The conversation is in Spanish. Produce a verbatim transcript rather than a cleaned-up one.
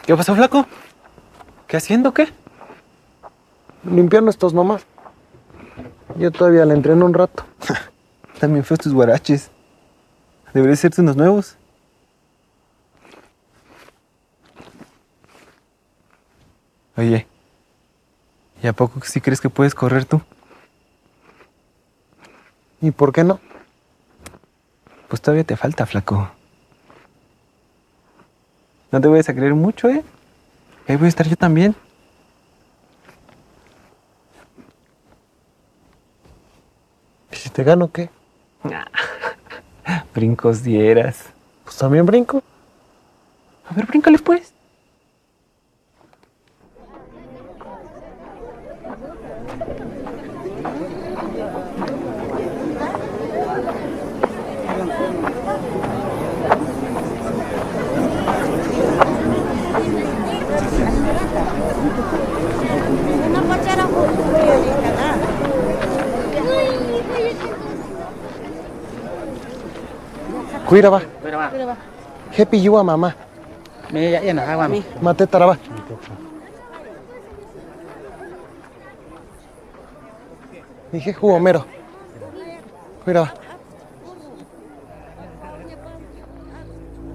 ¿Qué pasó, flaco? ¿Qué haciendo, qué? Limpiando estos nomás. Yo todavía le entreno un rato. También feos tus guaraches. Deberían serte unos nuevos. Oye, ¿y a poco sí crees que puedes correr tú? ¿Y por qué no? Pues todavía te falta, flaco. No te vayas a creer mucho, ¿eh? Ahí voy a estar yo también. ¿Y si te gano qué? Brincos dieras. Pues también brinco. A ver, bríncale pues. Cuira va. Mira, va. Happy you a mamá. Me ya na hawa mi. Mate taraba. Dije jugo mero. Cuira va.